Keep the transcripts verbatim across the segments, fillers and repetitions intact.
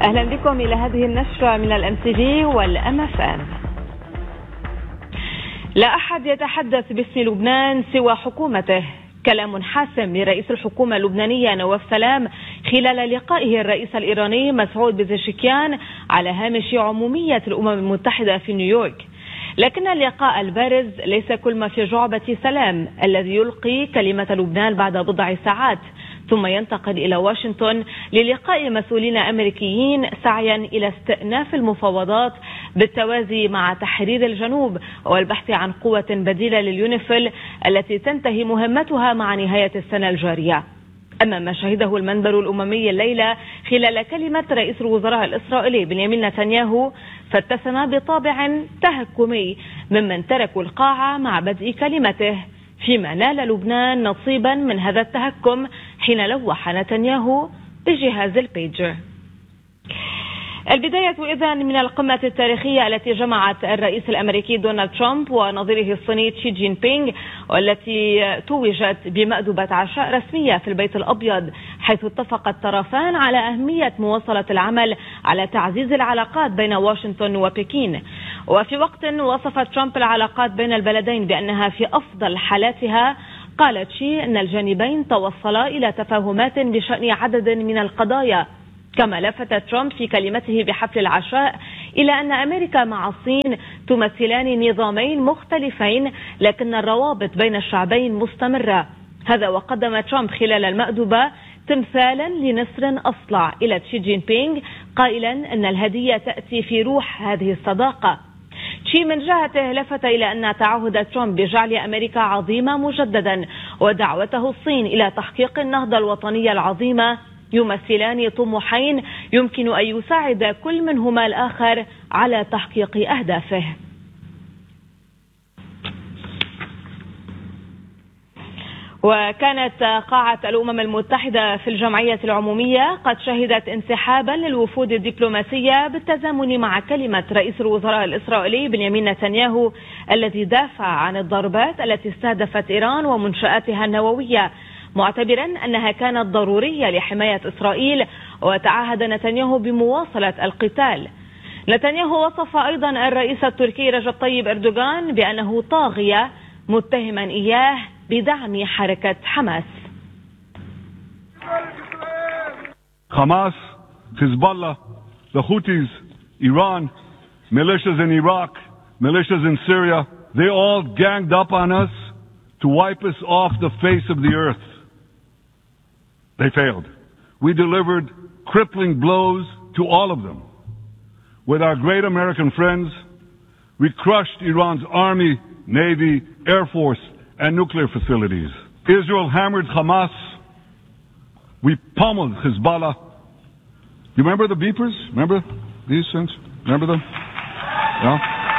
أهلا بكم إلى هذه النشرة من الام تي في والام اف ام. لا أحد يتحدث باسم لبنان سوى حكومته، كلام حاسم لرئيس الحكومة اللبنانية نواف سلام خلال لقائه الرئيس الإيراني مسعود بزشكيان على هامش عمومية الأمم المتحدة في نيويورك. لكن اللقاء البارز ليس كل ما في جعبة سلام الذي يلقي كلمة لبنان بعد بضع ساعات ثم ينتقل إلى واشنطن للقاء مسؤولين أمريكيين سعيا إلى استئناف المفاوضات بالتوازي مع تحرير الجنوب والبحث عن قوة بديلة لليونيفيل التي تنتهي مهمتها مع نهاية السنة الجارية. أما ما شهده المنبر الأممي الليلة خلال كلمة رئيس الوزراء الإسرائيلي بنيامين نتنياهو فاتسم بطابع تهكمي ممن تركوا القاعة مع بدء كلمته، فيما نال لبنان نصيبا من هذا التهكم حين لوح نتنياهو بجهاز البيجر. البداية إذن من القمة التاريخية التي جمعت الرئيس الأمريكي دونالد ترامب ونظيره الصيني شي جين بينغ، والتي توجت بمأدبة عشاء رسمية في البيت الأبيض، حيث اتفق الطرفان على أهمية مواصلة العمل على تعزيز العلاقات بين واشنطن وبكين. وفي وقت وصف ترامب العلاقات بين البلدين بأنها في أفضل حالاتها، قالت شي أن الجانبين توصلا إلى تفاهمات بشأن عدد من القضايا. كما لفت ترامب في كلمته بحفل العشاء إلى أن أمريكا مع الصين تمثلان نظامين مختلفين، لكن الروابط بين الشعبين مستمرة. هذا وقدم ترامب خلال المأدبة تمثالا لنسر أصلع إلى شي جين بينغ، قائلا أن الهدية تأتي في روح هذه الصداقة. شي من جهته لفت إلى أن تعهد ترامب بجعل أمريكا عظيمة مجددا ودعوته الصين إلى تحقيق النهضة الوطنية العظيمة يمثلان طموحين يمكن أن يساعد كل منهما الآخر على تحقيق أهدافه. وكانت قاعة الأمم المتحدة في الجمعية العمومية قد شهدت انسحابا للوفود الدبلوماسية بالتزامن مع كلمة رئيس الوزراء الإسرائيلي بنيامين نتنياهو الذي دافع عن الضربات التي استهدفت إيران ومنشآتها النووية، معتبرا أنها كانت ضرورية لحماية إسرائيل، وتعهد نتنياهو بمواصلة القتال. نتنياهو وصف أيضا الرئيس التركي رجب طيب أردوغان بأنه طاغية، متهما إياه بدعم حركة حماس. Hamas, Hezbollah, the Houthis, Iran, militias in Iraq, militias in Syria, they all ganged up on us to wipe us off the face of the earth. They failed. We delivered crippling blows to all of them. With our great American friends, we crushed Iran's army, navy, air force, and nuclear facilities. Israel hammered Hamas. We pummeled Hezbollah. You remember the beepers? Remember these things? Remember them? Yeah?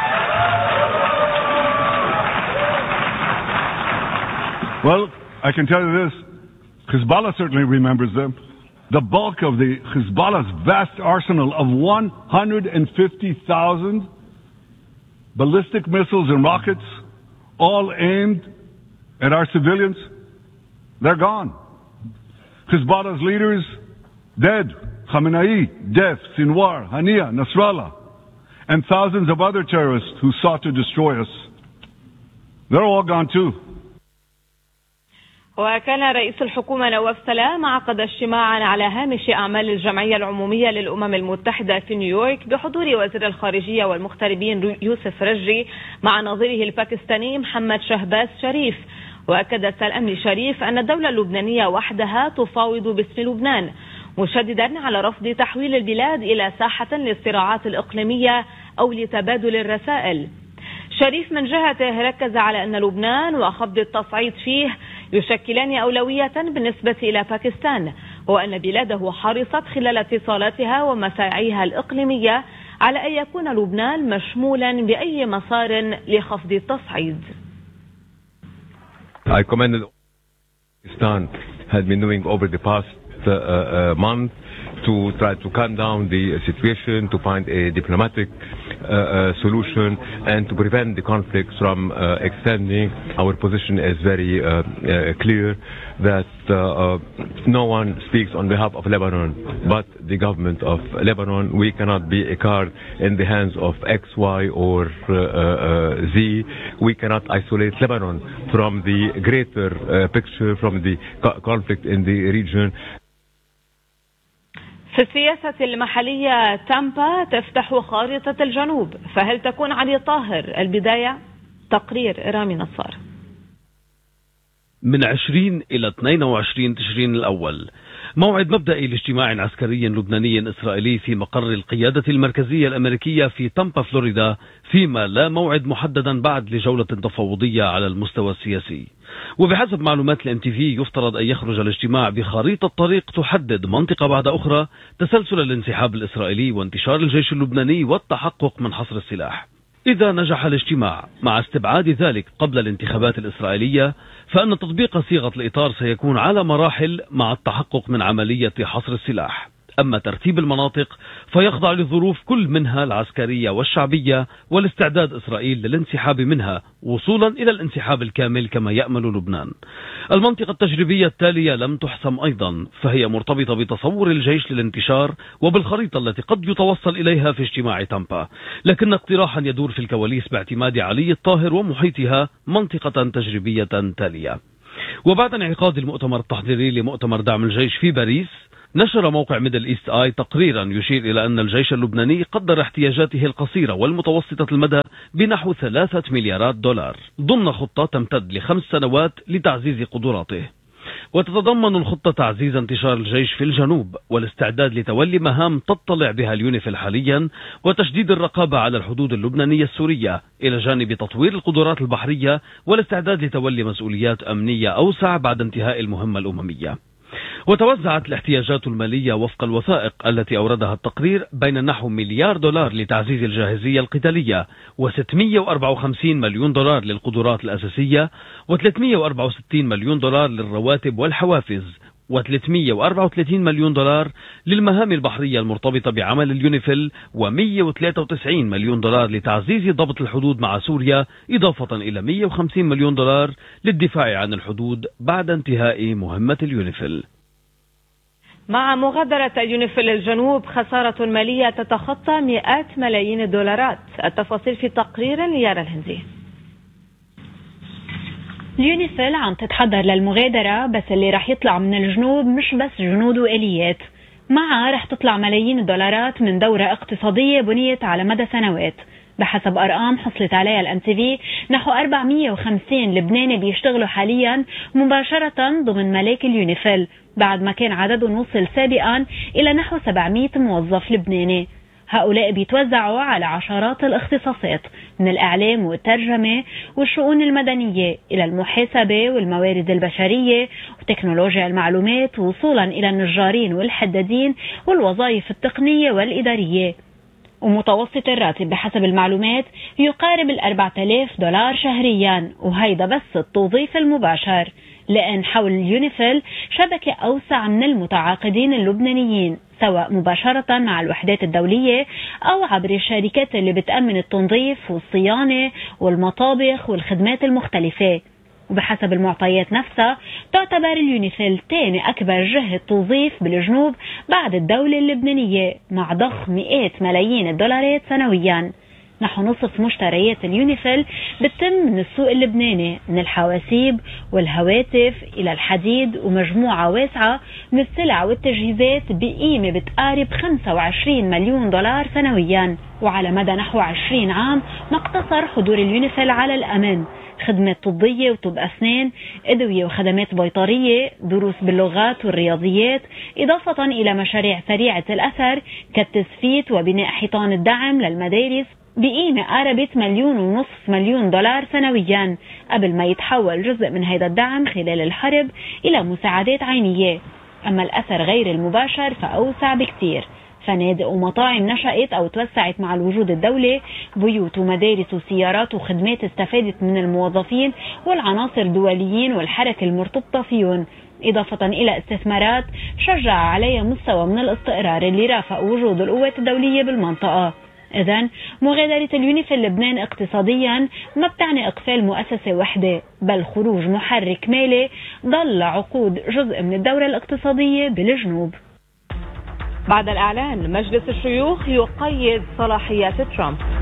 Well, I can tell you this. Hezbollah certainly remembers them. The bulk of the Hezbollah's vast arsenal of one hundred fifty thousand ballistic missiles and rockets, all aimed at our civilians, they're gone. Hezbollah's leaders, dead. Khamenei, death. Sinwar, Hania, Nasrallah, and thousands of other terrorists who sought to destroy us. They're all gone too. وكان رئيس الحكومة نواف سلام عقد اجتماعا على هامش أعمال الجمعية العمومية للأمم المتحدة في نيويورك بحضور وزير الخارجية والمغتربين يوسف رجي مع نظيره الباكستاني محمد شهباز شريف. وأكد سلام لشريف أن الدولة اللبنانية وحدها تفاوض باسم لبنان، مشددا على رفض تحويل البلاد إلى ساحة للصراعات الإقليمية أو لتبادل الرسائل. شريف من جهته ركز على أن لبنان وخفض التصعيد فيه يشكلان أولوية بالنسبة إلى باكستان، وأن بلاده حرصت خلال اتصالاتها ومساعيها الإقليمية على أن يكون لبنان مشمولا بأي مسار لخفض التصعيد. I commended Pakistan has been doing over the past uh, uh, month to try to calm down the situation, to find a diplomatic uh, solution and to prevent the conflict from uh, extending. Our position is very uh, uh, clear that uh, uh, no one speaks on behalf of Lebanon but the government of Lebanon. We cannot be a card in the hands of X, Y or uh, uh, Z. We cannot isolate Lebanon from the greater uh, picture, from the co conflict in the region. في السياسة المحلية تامبا تفتح خارطة الجنوب، فهل تكون علي طاهر البداية؟ تقرير رامي نصار. من عشرين إلى اثنين وعشرين تشرين الأول موعد مبدئي لاجتماع عسكري لبناني إسرائيلي في مقر القيادة المركزية الأمريكية في تامبا فلوريدا، فيما لا موعد محددا بعد لجولة تفاوضية على المستوى السياسي. وبحسب معلومات الام تي في يفترض أن يخرج الاجتماع بخريطة طريق تحدد منطقة بعد أخرى تسلسل الانسحاب الإسرائيلي وانتشار الجيش اللبناني والتحقق من حصر السلاح. إذا نجح الاجتماع مع استبعاد ذلك قبل الانتخابات الإسرائيلية، فإن تطبيق صيغة الإطار سيكون على مراحل مع التحقق من عملية حصر السلاح. أما ترتيب المناطق فيخضع لظروف كل منها العسكرية والشعبية والاستعداد إسرائيل للانسحاب منها وصولا إلى الانسحاب الكامل كما يأمل لبنان. المنطقة التجريبية التالية لم تحسم أيضا، فهي مرتبطة بتصور الجيش للانتشار وبالخريطة التي قد يتوصل إليها في اجتماع تامبا، لكن اقتراحا يدور في الكواليس باعتماد علي الطاهر ومحيطها منطقة تجريبية تالية. وبعد انعقاد المؤتمر التحضيري لمؤتمر دعم الجيش في باريس، نشر موقع ميدل إيست آي تقريرا يشير إلى أن الجيش اللبناني قدر احتياجاته القصيرة والمتوسطة المدى بنحو ثلاثة مليارات دولار ضمن خطة تمتد لخمس سنوات لتعزيز قدراته. وتتضمن الخطة تعزيز انتشار الجيش في الجنوب والاستعداد لتولي مهام تطلع بها اليونيفيل حاليا، وتشديد الرقابة على الحدود اللبنانية السورية، إلى جانب تطوير القدرات البحرية والاستعداد لتولي مسؤوليات أمنية أوسع بعد انتهاء المهمة الأممية. وتوزعت الاحتياجات المالية وفق الوثائق التي أوردها التقرير بين نحو مليار دولار لتعزيز الجاهزية القتالية، وستمئة وأربعة وخمسين مليون دولار للقدرات الأساسية، وثلاثمئة وأربعة وستين مليون دولار للرواتب والحوافز، وثلاثمئة وأربعة وثلاثين مليون دولار للمهام البحرية المرتبطة بعمل اليونيفيل، ومئة وثلاثة وتسعين مليون دولار لتعزيز ضبط الحدود مع سوريا، إضافة إلى مئة وخمسين مليون دولار للدفاع عن الحدود بعد انتهاء مهمة اليونيفيل. مع مغادرة اليونيفيل الجنوب خسارة مالية تتخطى مئات ملايين الدولارات. التفاصيل في تقرير ليارا الهندي. اليونيفيل عم تتحضر للمغادرة، بس اللي رح يطلع من الجنوب مش بس جنود وآليات، معها رح تطلع ملايين الدولارات من دورة اقتصادية بنيت على مدى سنوات. بحسب أرقام حصلت عليها الام تي في، نحو أربعمئة وخمسين لبناني بيشتغلوا حاليا مباشرة ضمن ملاك اليونيفيل، بعد ما كان عددهم وصل سابقا إلى نحو سبعمئة موظف لبناني. هؤلاء بيتوزعوا على عشرات الاختصاصات، من الإعلام والترجمة والشؤون المدنية إلى المحاسبة والموارد البشرية وتكنولوجيا المعلومات، وصولا إلى النجارين والحدادين والوظائف التقنية والإدارية. ومتوسط الراتب بحسب المعلومات يقارب الأربعة آلاف دولار شهريا، وهيدا بس التوظيف المباشر، لأن حول اليونيفيل شبكة أوسع من المتعاقدين اللبنانيين، سواء مباشرة مع الوحدات الدولية أو عبر الشركات اللي بتأمن التنظيف والصيانة والمطابخ والخدمات المختلفة. وبحسب المعطيات نفسها تعتبر اليونيفيل ثاني أكبر جهة توظيف بالجنوب بعد الدولة اللبنانية، مع ضخ مئات ملايين الدولارات سنويا. نحو نصف مشتريات اليونيفيل بتتم من السوق اللبناني، من الحواسيب والهواتف إلى الحديد، ومجموعة واسعة من السلع والتجهيزات بقيمة بتقارب خمسة وعشرين مليون دولار سنويا. وعلى مدى نحو عشرين عام ما اقتصر حضور اليونيفيل على الأمن، خدمات طبية وطب أسنان، أدوية وخدمات بيطرية، دروس باللغات والرياضيات، إضافة إلى مشاريع سريعة الأثر كالتسفيت وبناء حيطان الدعم للمدارس بقيمة قاربة مليون ونصف مليون دولار سنويا، قبل ما يتحول جزء من هذا الدعم خلال الحرب إلى مساعدات عينية. أما الأثر غير المباشر فأوسع بكتير، فنادق ومطاعم نشأت أو توسعت مع الوجود الدولي، بيوت ومدارس وسيارات وخدمات استفادت من الموظفين والعناصر الدوليين والحركة المرتبطة فيهم، إضافة إلى استثمارات شجع عليها مستوى من الاستقرار اللي رافق وجود القوات الدولية بالمنطقة. إذن مغادرة اليونيفيل لبنان اقتصاديا ما بتعني إقفال مؤسسة وحدة، بل خروج محرك مالي ضل عقود جزء من الدورة الاقتصادية بالجنوب. بعد الإعلان مجلس الشيوخ يقيد صلاحيات ترامب.